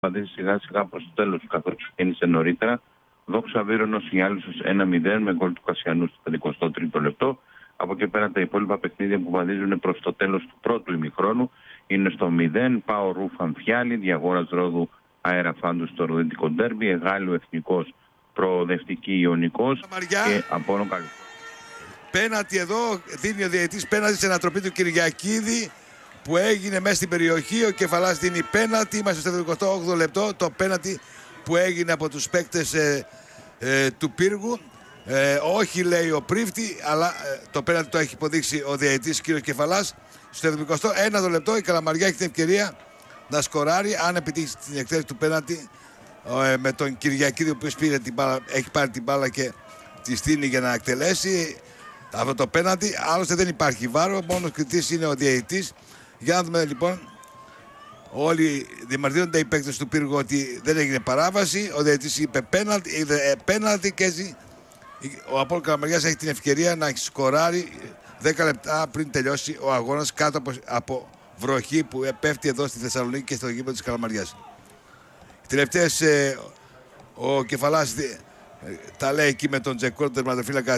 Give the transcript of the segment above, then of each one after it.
πατήσει σιγά σιγά προς το τέλος, καθώς ξεκίνησε νωρίτερα. Δόξα Βύρονος η Άλυσσος 1-0 με γκολ του Κασιανού στο 53ο λεπτό. Από εκεί πέρα τα υπόλοιπα παιχνίδια που βαδίζουν προς το τέλος του πρώτου ημιχρόνου είναι στο 0. Πάο Ρούφ Αμφιάλη, Διαγόρας Ρόδου Αέρα Φάντου στο Ροδίτικο Ντέρμπι, Εγάλιο Εθνικός Προοδευτική Ιωνικός και Απόλλων Καλυφός. Πέναλτι εδώ, δίνει ο διαιτητής πέναλτι σε ανατροπή του Κυριακίδη που έγινε μέσα στην περιοχή. Ο Κεφαλάς δίνει πέναλτι, είμαστε στο 78ο λεπτό. Το πέναλτι που έγινε από τους παίκτες του Πύργου. Όχι, λέει ο Πρίφτη, αλλά το πέναλτι το έχει υποδείξει ο διαιτητής κ. Κεφαλάς. Στο 71ο λεπτό η Καλαμαριά έχει την ευκαιρία να σκοράρει, αν επιτύχει την εκτέλεση του πέναλτι με τον Κυριακίδη, ο οποίος έχει πάρει την μπάλα και τη στείνει για να εκτελέσει αυτό το πέναλτι. Άλλωστε δεν υπάρχει βάρο, μόνος κριτής είναι ο διαιτητής. Για να δούμε λοιπόν. Όλοι διαμαρτύρονται οι παίκτες του Πύργου ότι δεν έγινε παράβαση. Ο διαιτητής είπε πέναλτι και έτσι ο Απόλλων Καλαμαριάς έχει την ευκαιρία να σκοράρει 10 λεπτά πριν τελειώσει ο αγώνας κάτω από βροχή που πέφτει εδώ στη Θεσσαλονίκη και στο γήπεδο της Καλαμαριάς. Τελευταίες ο Κεφαλάς τα λέει εκεί με τον Τζεκόρ, τον τερματοφύλακα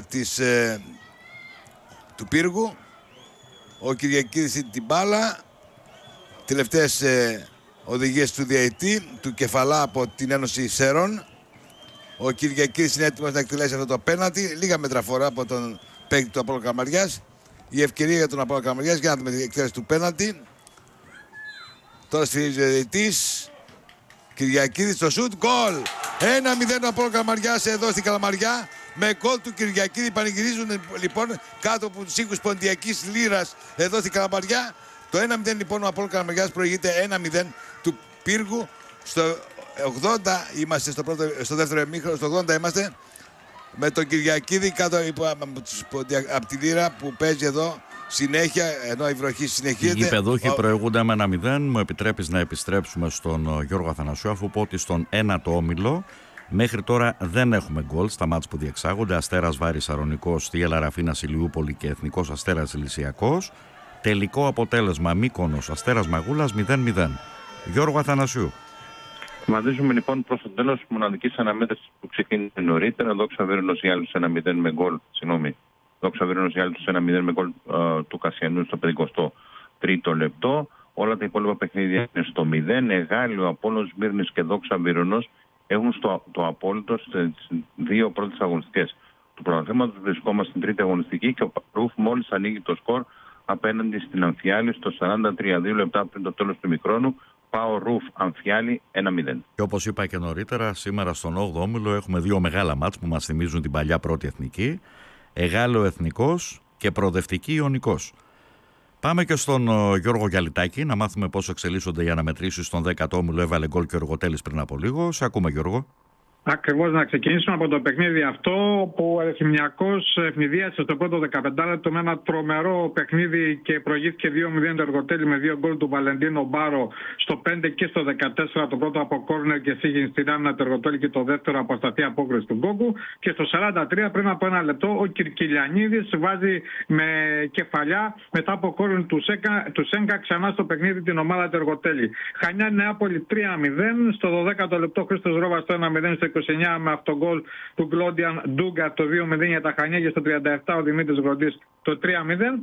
του Πύργου. Ο Κυριακίδης είναι την μπάλα. Τελευταίες οδηγίες του διαιτητή, του Κεφαλά από την Ένωση Σέρων. Ο Κυριακίδης είναι έτοιμος να εκτελέσει αυτό το πέναλτι. Λίγα μέτρα φορά από τον παίκτη του Απόλλων Καλαμαριάς. Η ευκαιρία για τον Απόλλων Καλαμαριάς για να δούμε την εκτέλεση του πέναλτι. Τώρα σφυρίζει ο διαιτητής. Κυριακίδης στο σουτ. Γκολ! 1-0 ο Απόλλων Καλαμαριάς εδώ στην Καλαμαριά. Με γκολ του Κυριακίδη πανηγυρίζουν λοιπόν κάτω από τους οίκους Ποντιακής Λύρας εδώ στην Καλαμαριά. Το 1-0 λοιπόν ο Απόλλων Καλαμαριάς προηγείται 1-0 του Πύργου. Στο 80 είμαστε στο δεύτερο ημίχρονο, στο 80 είμαστε με τον Κυριακίδη κάτω από τη Λύρα που παίζει εδώ συνέχεια, ενώ η βροχή συνεχίζεται. Οι γηπεδούχοι προηγούνται με 1-0. Μου επιτρέπεις να επιστρέψουμε στον Γιώργο Αθανασίου, αφού πω ότι στον 1ο όμιλο μέχρι τώρα δεν έχουμε γκολ στα μάτς που διεξάγονται. Αστέρας Βάρης Αρωνικός, Θίελα Ραφίνας Ηλιούπολη και Εθνικός Αστέρας Ηλυσιακός. Τελικό αποτέλεσμα Μύκονος Αστέρας Μαγούλας 0-0. Γιώργο Αθανασίου. Βαδίζουμε λοιπόν προς το τέλος της μοναδικής αναμέτρησης που ξεκίνησε νωρίτερα. Δόξα Βύρονος η Άλυσσος 1-0 με γκολ. Δόξα Βύρονος η Άλυσσος 1-0 με γκολ του Κασιανού στο 53ο λεπτό. Όλα τα υπόλοιπα παιχνίδια είναι στο 0. Εγάλιο, Απόλλων Σμύρνης και Δόξα Βύρονος έχουν το απόλυτο στις δύο πρώτες αγωνιστικές του πρωταθλήματος. Βρισκόμαστε στην τρίτη αγωνιστική και ο Ρούφ μόλις ανοίγει το σκορ απέναντι στην Αμφιάλη στο 43, 2 λεπτά πριν το τέλος του ημιχρόνου. Πάο Ρούφ Αμφιάλη 1-0. Και όπως είπα και νωρίτερα, σήμερα στον 8ο όμιλο έχουμε δύο μεγάλα μάτς που μας θυμίζουν την παλιά πρώτη εθνική. Εγάλιο Εθνικός και Προοδευτική Ιωνικός. Πάμε και στον Γιώργο Γιαλιτάκη να μάθουμε πώς εξελίσσονται οι αναμετρήσεις στον 10ο όμιλο. Έβαλε γκολ και ο Εργοτέλης πριν από λίγο. Σε ακούμε, Γιώργο. Ακριβώς, να ξεκινήσουμε από το παιχνίδι αυτό που ο Ερχημιακός ευνηδίασε στο πρώτο 15 λεπτό με ένα τρομερό παιχνίδι και προηγήθηκε 2-0 το Εργοτέλη με 2 γκολ του Βαλεντίνο Μπάρο στο 5 και στο 14, το πρώτο από κόρνερ και σύγχυν στην άμυνα του Εργοτέλη και το δεύτερο από ασταθή απόκριση του Γκόγκου. Και στο 43 πριν από ένα λεπτό ο Κυρκυλιανίδης βάζει με κεφαλιά μετά από κόρνερ του Σέγκα ξανά στο παιχνίδι την ομάδα του Εργοτέλη. Χανιά Νεάπολη 3-0, στο 12ο λεπτό Χρήστος Ρόβας το 1-0, στο 29 με αυτογκολ του Γκλόντιαν Ντούγκα το 2-0 για τα Χανιά και στο 37 ο Δημήτρης Γροντής το 3-0.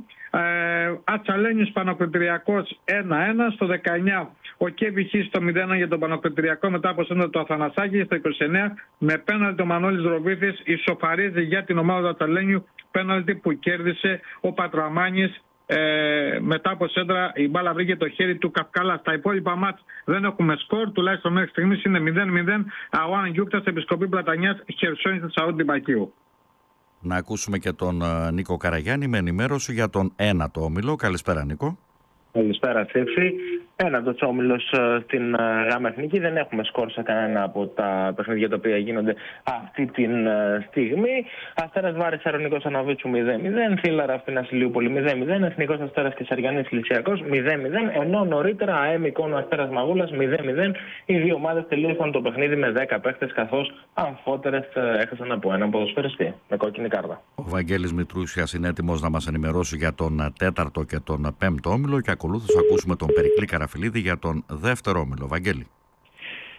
Ατσαλένιος Πανοκριτηριακός 1-1, στο 19 ο Κέβι στο 0 για τον Πανοκριτηριακό μετά από σέντα του Αθανασάκη, στο 29 με πέναλτι ο Μανώλης Ροβίθης ισοφαρίζει για την ομάδα του Ατσαλένιου, πέναλτι που κέρδισε ο Πατραμάνης. Μετά από σέντρα η μπάλα βρήκε το χέρι του Καυκάλα. Στα υπόλοιπα μάτς δεν έχουμε σκορ, τουλάχιστον μέχρι στιγμής είναι 0-0. Αουάν Γιούκτας, Επισκοπή Πλατανιάς, Χερσόνης Θεσσαλονίκη Μπακίου. Να ακούσουμε και τον Νίκο Καραγιάννη με ενημέρωση για τον 1ο όμιλο. Καλησπέρα, Νίκο. Καλησπέρα, Σέφη. Ένατος όμιλος στην ΓΑΜΑ Εθνική. Δεν έχουμε σκορ σε κανένα από τα παιχνίδια τα οποία γίνονται αυτή τη στιγμή. Αστέρας Βάρης Αρωνικός Αναβίτσου 0-0. Θύλα Ραφίνας Ηλιούπολη 0-0. Εθνικός Αστέρας Κεσαριανής Ηλυσιακός 0-0. Ενώ νωρίτερα ΑΕΜ Εικόνο Αστέρας Μαγούλας 0-0. Οι δύο ομάδες τελείωσαν το παιχνίδι με 10 παίχτες, καθώς αμφότερες έχασαν από έναν ποδοσφαιριστή με κόκκινη κάρτα. Ο Βαγγέλης Μητρούσιας είναι έτοιμος να μας ενημερώσει για τον 4ο και τον 5ο όμιλο και ακολούθως ακούσουμε τον Περικλή Καραφιλίδη για τον 2ο όμιλο. Βαγγέλη.